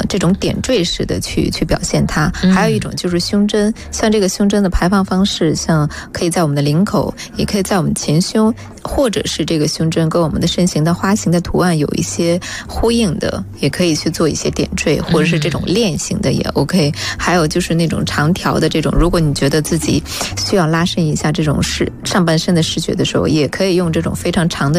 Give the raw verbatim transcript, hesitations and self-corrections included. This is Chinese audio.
这种点缀式的去去表现它。还有一种就是胸针，像这个胸针的排放方式，像可以在我们的领口，也可以在我们前胸，或者是这个胸针跟我们的身形的花形的图案有一些呼应的，也可以去做一些点缀，或者是这种链型的也 OK。还有就是那种长条的这种，如果你觉得自己需要拉伸一下这种视上半身的视觉的时候，也可以用这种非常长的